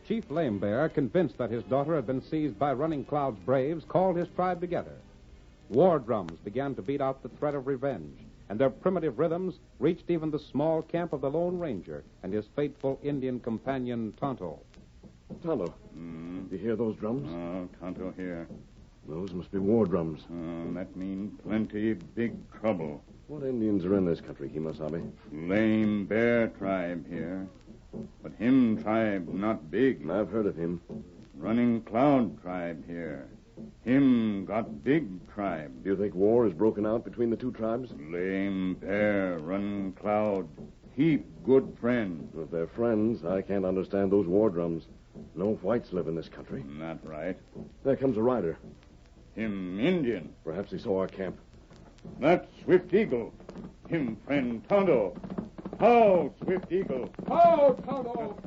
Chief Lame Bear, convinced that his daughter had been seized by Running Cloud's braves, called his tribe together. War drums began to beat out the threat of revenge, and their primitive rhythms reached even the small camp of the Lone Ranger and his faithful Indian companion, Tonto. Tonto, do you hear those drums? Oh, Tonto here. Those must be war drums. That means plenty big trouble. What Indians are in this country, Kemosabe? Lame Bear tribe here. But him tribe not big. I've heard of him. Running Cloud tribe here. Him got big tribe. Do you think war has broken out between the two tribes? Lame Bear, Running Cloud, heap good friend. If they're friends, I can't understand those war drums. No whites live in this country. Not right. There comes a rider. Him Indian. Perhaps he saw our camp. That's Swift Eagle. Him friend Tonto. How, Swift Eagle? How, Tonto?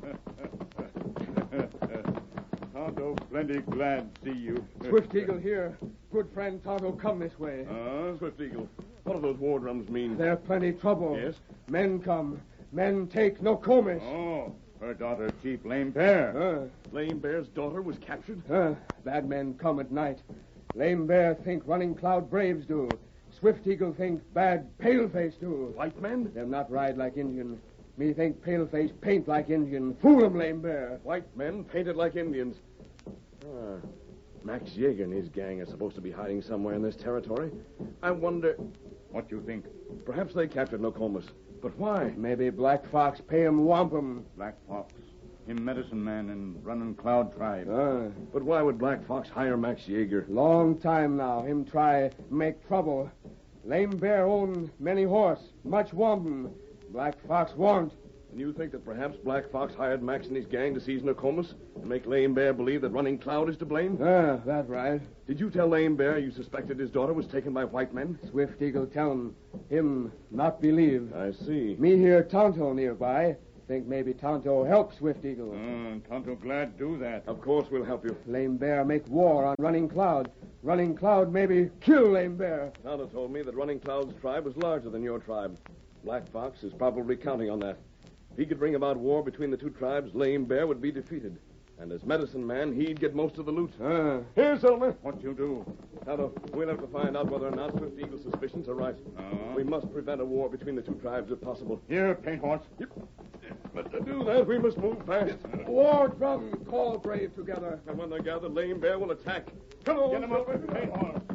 Tonto, plenty glad see you. Swift Eagle here. Good friend Tonto, come this way. Swift Eagle, what do those war drums mean? There's plenty trouble. Yes? Men come. Men take Nokomis. Oh, her daughter, Chief Lame Bear. Lame Bear's daughter was captured? Bad men come at night. Lame Bear think Running Cloud braves do. Swift Eagle think bad Paleface do. White men? Them not ride like Indian. Me think Paleface paint like Indian. Fool 'em, Lame Bear. White men painted like Indians. Max Yeager and his gang are supposed to be hiding somewhere in this territory. I wonder... What you think? Perhaps they captured Nokomis. But why? Maybe Black Fox pay 'em wampum. Black Fox. Him medicine man and Running Cloud tribe. But why would Black Fox hire Max Yeager? Long time now, him try make trouble. Lame Bear own many horse, much wampum. Black Fox want. And you think that perhaps Black Fox hired Max and his gang to seize Nokomis and make Lame Bear believe that Running Cloud is to blame? That right. Did you tell Lame Bear you suspected his daughter was taken by white men? Swift Eagle tell him not believe. I see. Me hear Tonto nearby. Think maybe Tonto help Swift Eagle. Tonto glad do that. Of course we'll help you. Lame Bear make war on Running Cloud. Running Cloud maybe kill Lame Bear. Tonto told me that Running Cloud's tribe was larger than your tribe. Black Fox is probably counting on that. If he could bring about war between the two tribes, Lame Bear would be defeated. And as medicine man, he'd get most of the loot. Here, Silver. What you do? Tonto, we'll have to find out whether or not Swift Eagle's suspicions are right. We must prevent a war between the two tribes if possible. Here, Paint Horse. Yep. But to do that, we must move fast. War drum, call brave together. And when they're gathered, Lame Bear will attack. Come on, Get him up, Silver. Paint Horse.